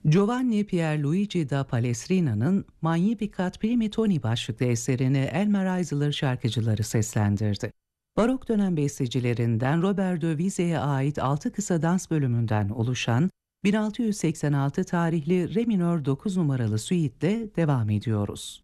Giovanni Pierluigi da Palestrina'nın Magnificat Primi Toni başlıklı eserini Elmer Eisler şarkıcıları seslendirdi. Barok dönem bestecilerinden Robert de Vize'ye ait 6 kısa dans bölümünden oluşan 1686 tarihli Re minör 9 numaralı suite'le devam ediyoruz.